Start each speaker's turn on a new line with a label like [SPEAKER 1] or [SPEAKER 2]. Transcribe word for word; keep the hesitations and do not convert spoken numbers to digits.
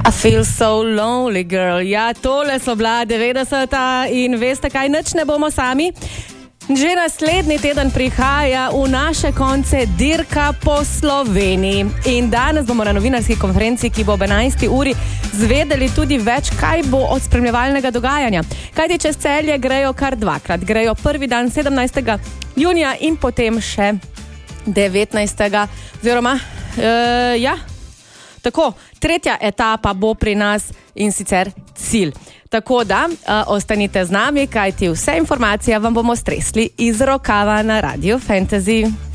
[SPEAKER 1] I feel so lonely, girl. Ja, tole so bila devetdeseta in veste kaj, nič ne bomo sami. Že naslednji teden prihaja v naše konce dirka po Sloveniji. In danes bomo na novinarski konferenci, ki bo ob enajsti uri, zvedeli tudi več, kaj bo od spremljevalnega dogajanja. Kajti čez Celje grejo kar dvakrat. Grejo prvi dan sedemnajstega junija in potem še devetnajstega oziroma, uh, ja, tako, tretja etapa bo pri nas in sicer cilj. Tako da, uh, ostanite z nami, kajti vse informacije vam bomo stresli iz rokava na Radio Fantasy.